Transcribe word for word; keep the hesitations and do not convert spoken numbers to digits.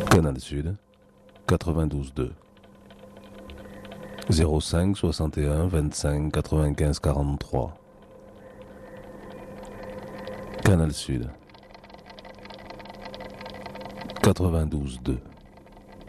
Canal Sud, quatre-vingt-douze deux. zéro cinq soixante et un vingt-cinq quatre-vingt-quinze quarante-trois. Canal Sud, quatre-vingt-douze deux.